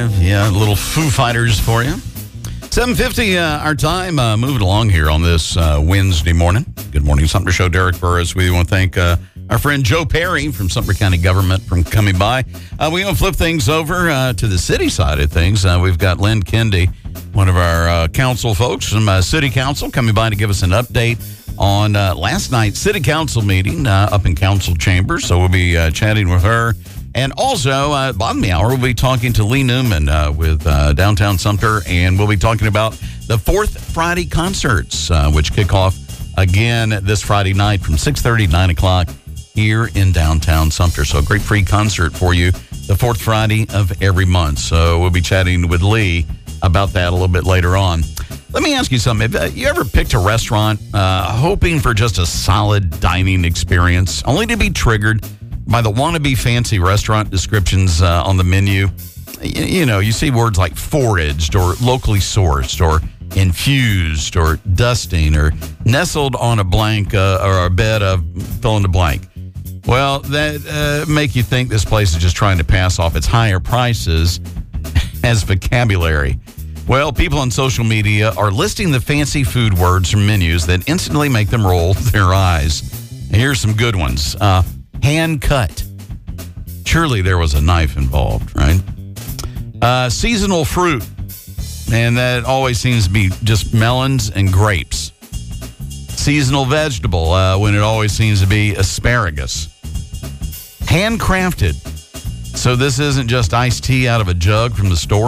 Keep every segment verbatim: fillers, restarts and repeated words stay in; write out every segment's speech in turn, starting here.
five. Yeah, a little Foo Fighters for you. seven fifty, uh, our time. Uh, moving along here on this uh, Wednesday morning. Good morning, Sumter Show. Derek Burris. We want to thank uh, our friend Joe Perry from Sumter County Government for coming by. Uh, we're going to flip things over uh, to the city side of things. Uh, we've got Lynn Kendi, one of our uh, council folks from uh, City Council, coming by to give us an update on uh, last night's City Council meeting uh, up in Council Chambers. So we'll be uh, chatting with her. And also, uh, bottom of the hour, we'll be talking to Lee Newman uh, with uh, Downtown Sumter, and we'll be talking about the Fourth Friday concerts, uh, which kick off again this Friday night from six thirty to nine o'clock here in Downtown Sumter. So a great free concert for you the fourth Friday of every month. So we'll be chatting with Lee about that a little bit later on. Let me ask you something. Have you ever picked a restaurant uh, hoping for just a solid dining experience, only to be triggered by the wannabe fancy restaurant descriptions uh, on the menu? You, you know, you see words like foraged or locally sourced or infused or dusting or nestled on a blank uh, or a bed of fill in the blank. Well, that uh, make you think this place is just trying to pass off its higher prices as vocabulary. Well, people on social media are listing the fancy food words from menus that instantly make them roll their eyes. Here's some good ones. Uh, hand cut. Surely there was a knife involved, right? Uh, seasonal fruit. And that always seems to be just melons and grapes. Seasonal vegetable, uh, when it always seems to be asparagus. Handcrafted. So this isn't just iced tea out of a jug from the store.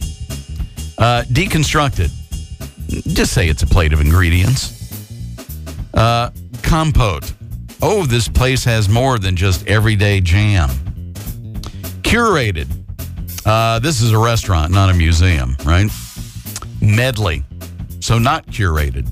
Uh, deconstructed. Just say it's a plate of ingredients. Uh, compote. Oh, this place has more than just everyday jam. Curated. Uh, this is a restaurant, not a museum, right? Medley. So not curated.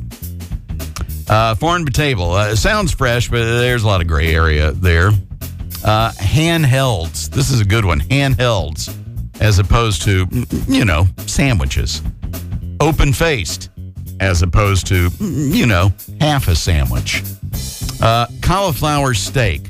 Uh, farm to table. Uh, sounds fresh, but there's a lot of gray area there. Uh, handhelds. This is a good one. Handhelds. As opposed to, you know, sandwiches. Open-faced. As opposed to, you know, half a sandwich. Uh, cauliflower steak.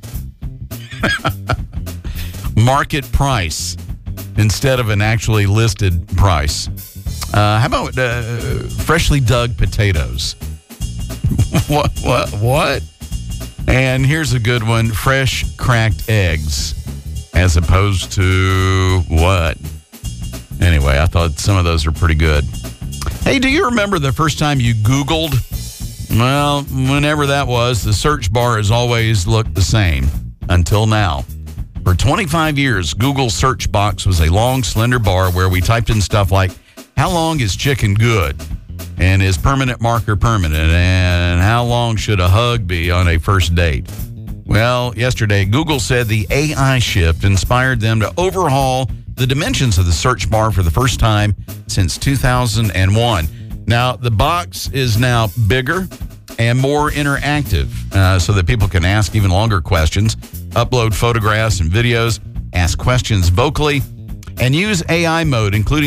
Market price instead of an actually listed price. Uh, how about uh, freshly dug potatoes? what? What? What? And here's a good one. Fresh cracked eggs. As opposed to what? Anyway, I thought some of those are pretty good. Hey, do you remember the first time you Googled? Well, whenever that was, the search bar has always looked the same until now. For twenty-five years, Google's search box was a long, slender bar where we typed in stuff like, how long is chicken good? And is permanent marker permanent? And how long should a hug be on a first date? Well, yesterday, Google said the A I shift inspired them to overhaul the dimensions of the search bar for the first time since two thousand one. Now, the box is now bigger and more interactive uh, so that people can ask even longer questions, upload photographs and videos, ask questions vocally, and use A I mode, including